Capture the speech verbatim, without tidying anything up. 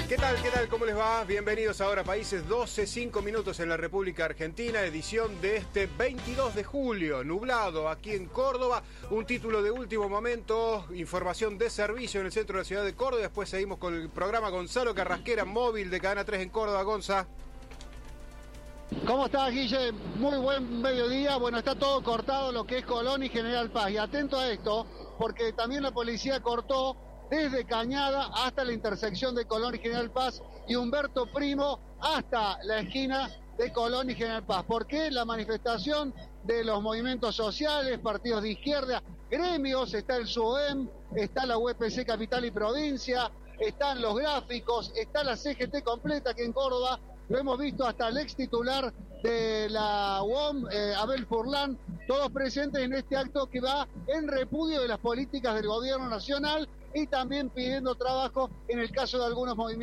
¿Qué tal? ¿Qué tal? ¿Cómo les va? Bienvenidos ahora a Países, doce, cinco minutos en la República Argentina, edición de este veintidós de julio, nublado aquí en Córdoba, un título de último momento, información de servicio en el centro de la ciudad de Córdoba, después seguimos con el programa Gonzalo Carrasquera, móvil de Cadena tres en Córdoba. Gonza. ¿Cómo estás, Guille? Muy buen mediodía. Bueno, está todo cortado lo que es Colón y General Paz. Y atento a esto, porque también la policía cortó desde Cañada hasta la intersección de Colón y General Paz y Humberto Primo hasta la esquina de Colón y General Paz. ¿Por qué? La manifestación de los movimientos sociales, partidos de izquierda, gremios, está el S U E M, está la U P C Capital y Provincia, están los gráficos, está la C G T completa que en Córdoba. Lo hemos visto hasta el ex titular de la U O M, eh, Abel Furlan, todos presentes en este acto que va en repudio de las políticas del gobierno nacional y también pidiendo trabajo en el caso de algunos movimientos.